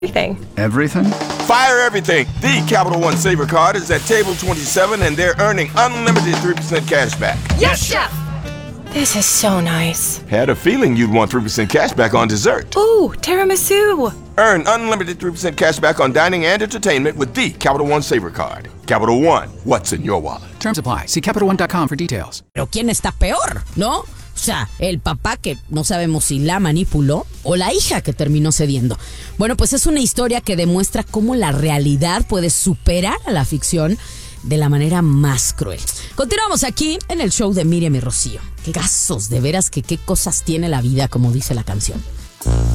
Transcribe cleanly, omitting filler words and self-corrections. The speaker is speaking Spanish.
Everything? Fire everything. The Capital One Saver Card is at table 27 and they're earning unlimited 3% cash back. Yes, Chef! This is so nice. Had a feeling you'd want 3% cash back on dessert. Ooh, tiramisu. Earn unlimited 3% cash back on dining and entertainment with the Capital One Saver Card. Capital One, what's in your wallet? Terms apply. See CapitalOne.com for details. Pero ¿quién está peor, no? O sea, el papá que no sabemos si la manipuló o la hija que terminó cediendo. Bueno, pues es una historia que demuestra cómo la realidad puede superar a la ficción de la manera más cruel. Continuamos aquí en el show de Miriam y Rocío. Qué casos, de veras que qué cosas tiene la vida, como dice la canción.